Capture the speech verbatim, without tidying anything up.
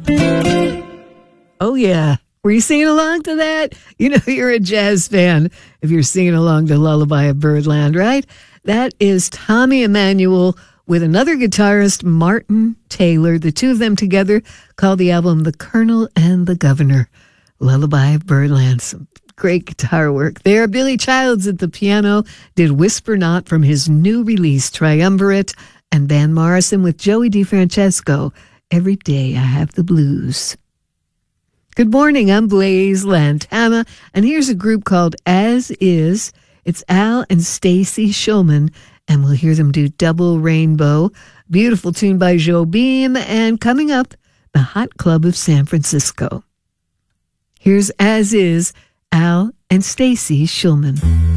Oh, yeah. Were you singing along to that? You know you're a jazz fan if you're singing along to Lullaby of Birdland, right? That is Tommy Emmanuel with another guitarist, Martin Taylor. The two of them together called the album The Colonel and the Governor. Lullaby of Birdland. Some great guitar work there. Billy Childs at the piano did Whisper Not from his new release, Triumvirate, and Van Morrison with Joey DeFrancesco, Every Day I Have the Blues. Good morning, I'm Blaze Lantana, and here's a group called As Is. It's Al and Stacy Shulman, and we'll hear them do Double Rainbow. Beautiful tune by Joe Beam, and coming up, the Hot Club of San Francisco. Here's As Is, Al and Stacy Shulman.